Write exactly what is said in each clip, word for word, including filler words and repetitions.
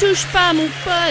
touche pas, mon pote.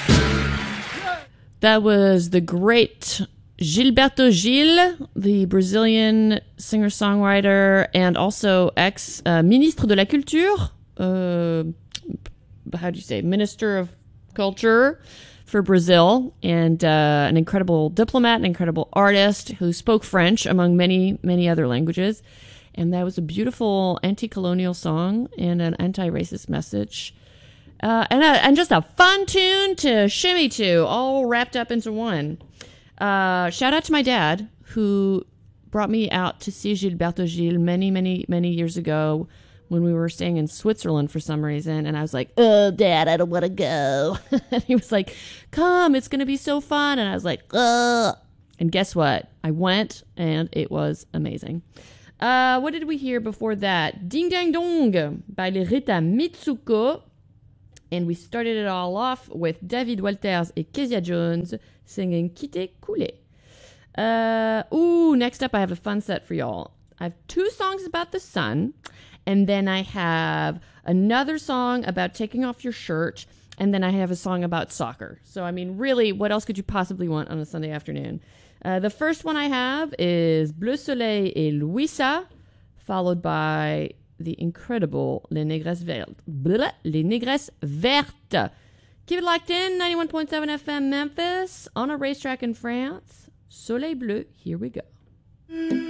That was the great Gilberto Gil, the Brazilian singer-songwriter and also ex-ministre uh, de la Culture. Uh, how do you say? Minister of Culture for Brazil, and uh, an incredible diplomat, an incredible artist who spoke French among many, many other languages. And that was a beautiful anti-colonial song and an anti-racist message. Uh, and, a, and just a fun tune to shimmy to, all wrapped up into one. Uh, shout out to my dad, who brought me out to see Gilberto Gil many, many, many years ago when we were staying in Switzerland for some reason. And I was like, oh, Dad, I don't want to go. And he was like, come, it's going to be so fun. And I was like, ugh. And guess what? I went, and it was amazing. Uh, what did we hear before that? Ding Dang Dong by les Rita Mitsuko. And we started it all off with David Walters et Kezia Jones singing Quitter Couler. Uh, ooh, next up I have a fun set for y'all. I have two songs about the sun, and then I have another song about taking off your shirt, and then I have a song about soccer. So, I mean, really, what else could you possibly want on a Sunday afternoon? Uh, the first one I have is Bleu Soleil et Louisa, followed by the incredible Les Négresses Vertes. Blah, Les Négresses Vertes. Keep it locked in, ninety-one point seven F M Memphis, on a racetrack in France. Soleil Bleu, here we go.